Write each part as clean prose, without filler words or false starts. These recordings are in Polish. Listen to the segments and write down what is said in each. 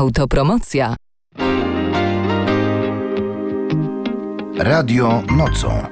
Autopromocja. Radio Nocą.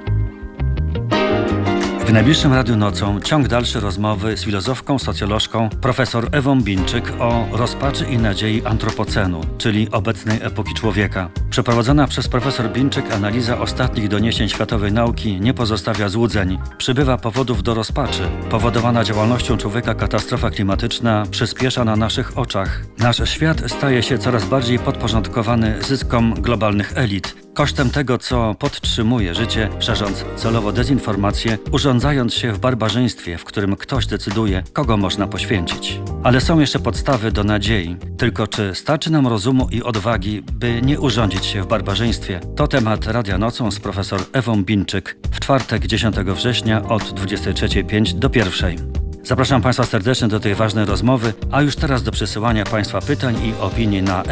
W najbliższym Radiu Nocą ciąg dalszy rozmowy z filozofką, socjolożką profesor Ewą Binczyk o rozpaczy i nadziei antropocenu, czyli obecnej epoki człowieka. Przeprowadzona przez profesor Binczyk analiza ostatnich doniesień światowej nauki nie pozostawia złudzeń. Przybywa powodów do rozpaczy. Powodowana działalnością człowieka katastrofa klimatyczna przyspiesza na naszych oczach. Nasz świat staje się coraz bardziej podporządkowany zyskom globalnych elit. Kosztem tego, co podtrzymuje życie, szerząc celowo dezinformację, urządzając się w barbarzyństwie, w którym ktoś decyduje, kogo można poświęcić. Ale są jeszcze podstawy do nadziei. Tylko czy starczy nam rozumu i odwagi, by nie urządzić się w barbarzyństwie? To temat Radia Nocą z profesor Ewą Binczyk w czwartek 10 września od 23:05 do 1:00. Zapraszam Państwa serdecznie do tej ważnej rozmowy, a już teraz do przesyłania Państwa pytań i opinii na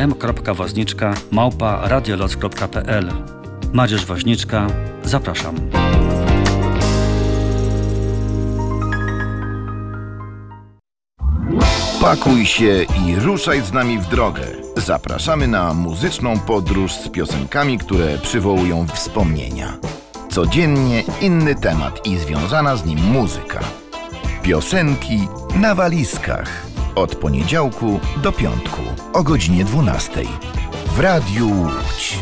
m.woźniczka@radioloc.pl. Mariusz Woźniczka, zapraszam. Pakuj się i ruszaj z nami w drogę. Zapraszamy na muzyczną podróż z piosenkami, które przywołują wspomnienia. Codziennie inny temat i związana z nim muzyka. Piosenki na walizkach. Od poniedziałku do piątku o godzinie 12:00 w Radiu Łódź.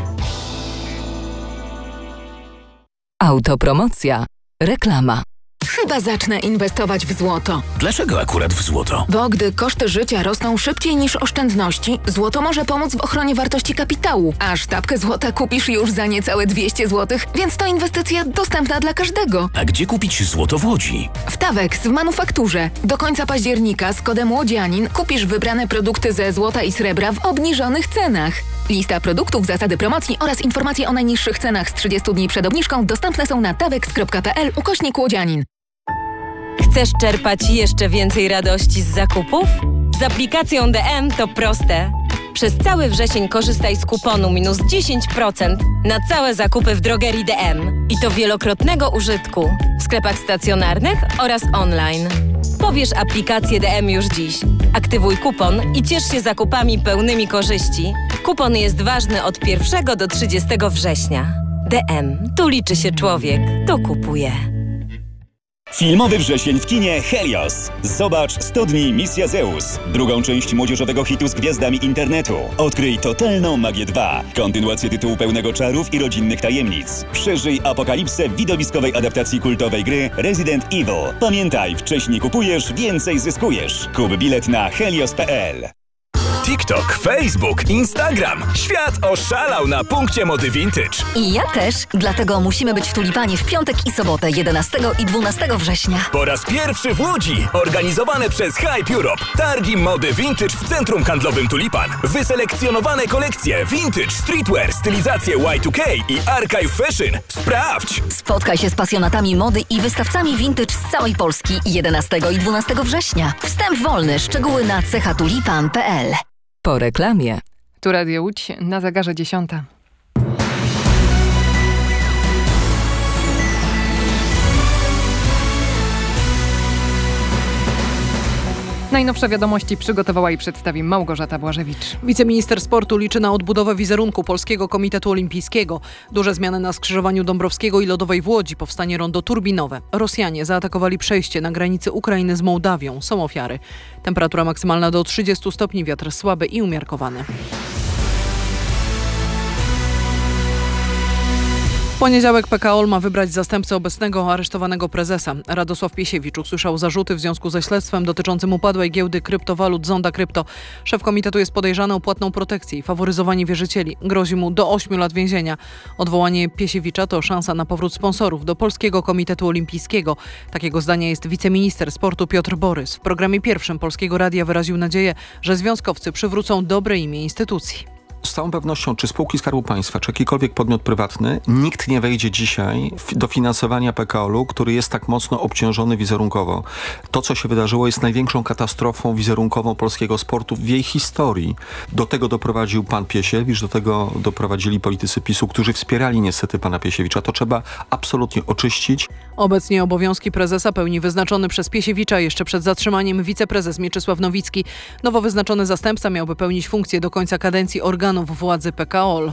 Autopromocja. Reklama. Chyba zacznę inwestować w złoto. Dlaczego akurat w złoto? Bo gdy koszty życia rosną szybciej niż oszczędności, złoto może pomóc w ochronie wartości kapitału. A sztabkę złota kupisz już za niecałe 200 zł, więc to inwestycja dostępna dla każdego. A gdzie kupić złoto w Łodzi? W Tawex w manufakturze. Do końca października z kodem Łodzianin kupisz wybrane produkty ze złota i srebra w obniżonych cenach. Lista produktów, zasady promocji oraz informacje o najniższych cenach z 30 dni przed obniżką dostępne są na tawex.pl/Łodzianin. Chcesz czerpać jeszcze więcej radości z zakupów? Z aplikacją DM to proste. Przez cały wrzesień korzystaj z kuponu minus 10% na całe zakupy w drogerii DM. I to wielokrotnego użytku w sklepach stacjonarnych oraz online. Pobierz aplikację DM już dziś. Aktywuj kupon i ciesz się zakupami pełnymi korzyści. Kupon jest ważny od 1 do 30 września. DM. Tu liczy się człowiek. Tu kupuje. Filmowy wrzesień w kinie Helios. Zobacz 100 dni Misja Zeus. Drugą część młodzieżowego hitu z gwiazdami internetu. Odkryj totalną magię 2. Kontynuację tytułu pełnego czarów i rodzinnych tajemnic. Przeżyj apokalipsę w widowiskowej adaptacji kultowej gry Resident Evil. Pamiętaj, wcześniej kupujesz, więcej zyskujesz. Kup bilet na helios.pl. TikTok, Facebook, Instagram. Świat oszalał na punkcie mody vintage. I ja też, dlatego musimy być w Tulipanie w piątek i sobotę 11 i 12 września. Po raz pierwszy w Łodzi, organizowane przez Hype Europe. Targi mody vintage w centrum handlowym Tulipan. Wyselekcjonowane kolekcje vintage, streetwear, stylizacje Y2K i archive fashion. Sprawdź! Spotkaj się z pasjonatami mody i wystawcami vintage z całej Polski 11 i 12 września. Wstęp wolny, szczegóły na chatulipan.pl. Po reklamie. Tu Radio Łódź na zegarze 10. Najnowsze wiadomości przygotowała i przedstawi Małgorzata Błażewicz. Wiceminister sportu liczy na odbudowę wizerunku Polskiego Komitetu Olimpijskiego. Duże zmiany na skrzyżowaniu Dąbrowskiego i Lodowej w Łodzi. Powstanie rondo turbinowe. Rosjanie zaatakowali przejście na granicy Ukrainy z Mołdawią. Są ofiary. Temperatura maksymalna do 30 stopni, wiatr słaby i umiarkowany. W poniedziałek PKOL ma wybrać zastępcę obecnego aresztowanego prezesa. Radosław Piesiewicz usłyszał zarzuty w związku ze śledztwem dotyczącym upadłej giełdy kryptowalut Zonda Krypto. Szef komitetu jest podejrzany o płatną protekcję i faworyzowanie wierzycieli. Grozi mu do 8 lat więzienia. Odwołanie Piesiewicza to szansa na powrót sponsorów do Polskiego Komitetu Olimpijskiego. Takiego zdania jest wiceminister sportu Piotr Borys. W programie pierwszym Polskiego Radia wyraził nadzieję, że związkowcy przywrócą dobre imię instytucji. Z całą pewnością, czy spółki Skarbu Państwa, czy jakikolwiek podmiot prywatny, nikt nie wejdzie dzisiaj do finansowania PKOL-u, który jest tak mocno obciążony wizerunkowo. To, co się wydarzyło, jest największą katastrofą wizerunkową polskiego sportu w jej historii. Do tego doprowadził pan Piesiewicz, do tego doprowadzili politycy PiS-u, którzy wspierali niestety pana Piesiewicza. To trzeba absolutnie oczyścić. Obecnie obowiązki prezesa pełni wyznaczony przez Piesiewicza jeszcze przed zatrzymaniem wiceprezes Mieczysław Nowicki. Nowo wyznaczony zastępca miałby pełnić funkcję do końca kadencji organów władzy PKOL.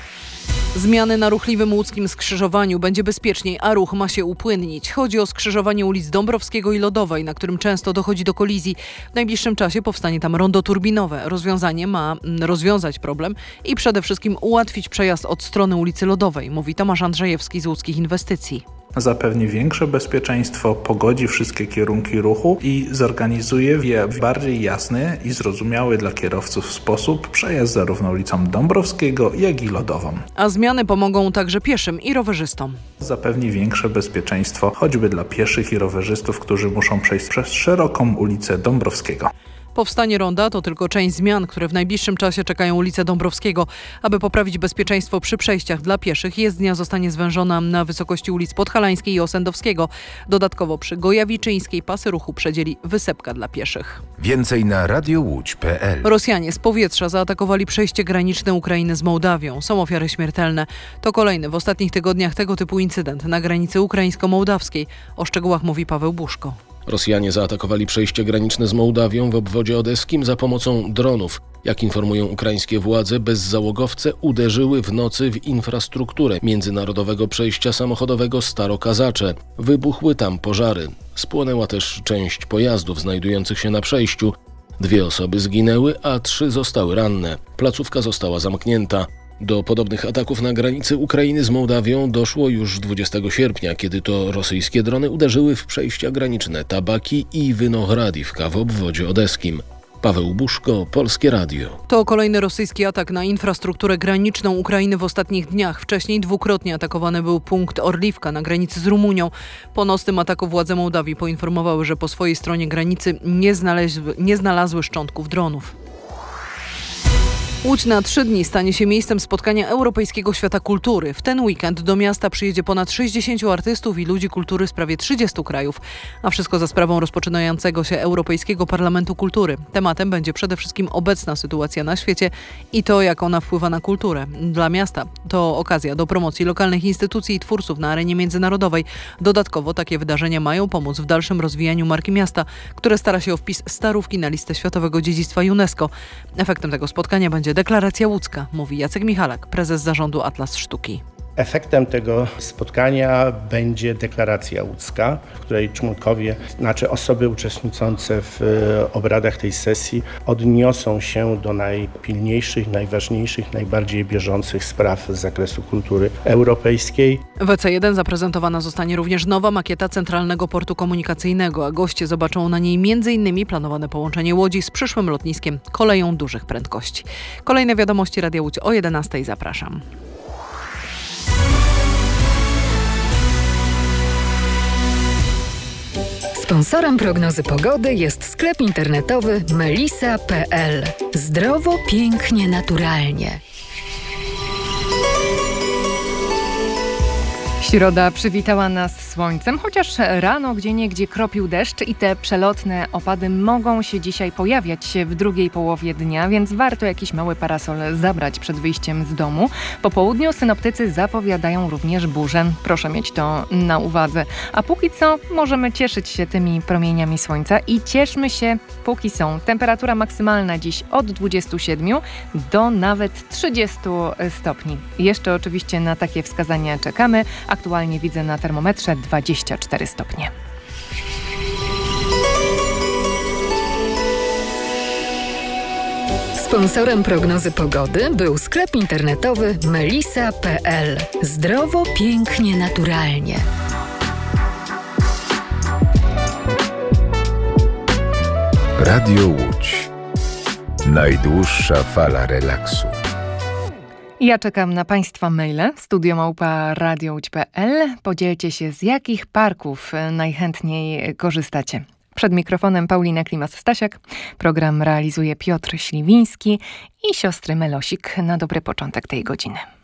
Zmiany na ruchliwym łódzkim skrzyżowaniu. Będzie bezpieczniej, a ruch ma się upłynnić. Chodzi o skrzyżowanie ulic Dąbrowskiego i Lodowej, na którym często dochodzi do kolizji. W najbliższym czasie powstanie tam rondo turbinowe. Rozwiązanie ma rozwiązać problem i przede wszystkim ułatwić przejazd od strony ulicy Lodowej, mówi Tomasz Andrzejewski z Łódzkich Inwestycji. Zapewni większe bezpieczeństwo, pogodzi wszystkie kierunki ruchu i zorganizuje w bardziej jasny i zrozumiały dla kierowców sposób przejazd zarówno ulicą Dąbrowskiego, jak i Lodową. A zmiany pomogą także pieszym i rowerzystom. Zapewni większe bezpieczeństwo choćby dla pieszych i rowerzystów, którzy muszą przejść przez szeroką ulicę Dąbrowskiego. Powstanie ronda to tylko część zmian, które w najbliższym czasie czekają ulicę Dąbrowskiego. Aby poprawić bezpieczeństwo przy przejściach dla pieszych, jezdnia zostanie zwężona na wysokości ulic Podhalańskiej i Osendowskiego. Dodatkowo przy Gojawiczyńskiej pasy ruchu przedzieli wysepka dla pieszych. Więcej na radiołódź.pl. Rosjanie z powietrza zaatakowali przejście graniczne Ukrainy z Mołdawią. Są ofiary śmiertelne. To kolejny w ostatnich tygodniach tego typu incydent na granicy ukraińsko-mołdawskiej. O szczegółach mówi Paweł Buszko. Rosjanie zaatakowali przejście graniczne z Mołdawią w obwodzie odeskim za pomocą dronów. Jak informują ukraińskie władze, bezzałogowce uderzyły w nocy w infrastrukturę międzynarodowego przejścia samochodowego Staro-Kazacze. Wybuchły tam pożary. Spłonęła też część pojazdów znajdujących się na przejściu. 2 osoby zginęły, a 3 zostały ranne. Placówka została zamknięta. Do podobnych ataków na granicy Ukrainy z Mołdawią doszło już 20 sierpnia, kiedy to rosyjskie drony uderzyły w przejścia graniczne Tabaki i Wynohradivka w obwodzie odeskim. Paweł Buszko, Polskie Radio. To kolejny rosyjski atak na infrastrukturę graniczną Ukrainy w ostatnich dniach. Wcześniej dwukrotnie atakowany był punkt Orliwka na granicy z Rumunią. Po nocnym ataku władze Mołdawii poinformowały, że po swojej stronie granicy nie znalazły szczątków dronów. Łódź na 3 dni stanie się miejscem spotkania Europejskiego Świata Kultury. W ten weekend do miasta przyjedzie ponad 60 artystów i ludzi kultury z prawie 30 krajów. A wszystko za sprawą rozpoczynającego się Europejskiego Parlamentu Kultury. Tematem będzie przede wszystkim obecna sytuacja na świecie i to, jak ona wpływa na kulturę. Dla miasta to okazja do promocji lokalnych instytucji i twórców na arenie międzynarodowej. Dodatkowo takie wydarzenia mają pomóc w dalszym rozwijaniu marki miasta, które stara się o wpis Starówki na listę Światowego Dziedzictwa UNESCO. Efektem tego spotkania będzie deklaracja łódzka, mówi Jacek Michalak, prezes zarządu Atlas Sztuki. Efektem tego spotkania będzie deklaracja łódzka, w której członkowie, osoby uczestniczące w obradach tej sesji odniosą się do najpilniejszych, najważniejszych, najbardziej bieżących spraw z zakresu kultury europejskiej. W EC1 zaprezentowana zostanie również nowa makieta Centralnego Portu Komunikacyjnego, a goście zobaczą na niej m.in. planowane połączenie Łodzi z przyszłym lotniskiem koleją dużych prędkości. Kolejne wiadomości Radia Łódź o 11:00. Zapraszam. Sponsorem prognozy pogody jest sklep internetowy melisa.pl. Zdrowo, pięknie, naturalnie. Środa przywitała nas słońcem, chociaż rano gdzieniegdzie kropił deszcz i te przelotne opady mogą się dzisiaj pojawiać w drugiej połowie dnia, więc warto jakiś mały parasol zabrać przed wyjściem z domu. Po południu synoptycy zapowiadają również burzę. Proszę mieć to na uwadze. A póki co możemy cieszyć się tymi promieniami słońca i cieszmy się póki są. Temperatura maksymalna dziś od 27 do nawet 30 stopni. Jeszcze oczywiście na takie wskazania czekamy. Aktualnie widzę na termometrze 24 stopnie. Sponsorem prognozy pogody był sklep internetowy melisa.pl. Zdrowo, pięknie, naturalnie. Radio Łódź. Najdłuższa fala relaksu. Ja czekam na Państwa maile studio@radiołódź.pl. Podzielcie się, z jakich parków najchętniej korzystacie. Przed mikrofonem Paulina Klimas-Stasiak. Program realizuje Piotr Śliwiński i siostry Melosik na dobry początek tej godziny.